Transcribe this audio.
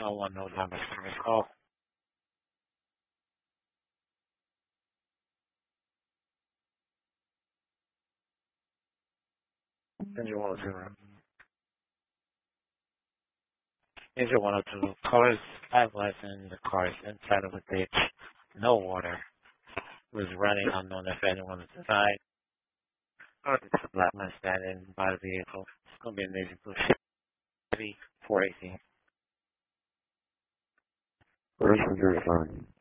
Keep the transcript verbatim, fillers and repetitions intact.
don't want no numbers to miss call. Engine one oh two. Engine one oh two. Cars, five lesson, the cars inside of a ditch, no water. Was running unknown if anyone was inside. Oh, it's a black man standing by the vehicle. It's going to be an amazing blue Chevy four eighteen. Where's the jury fine?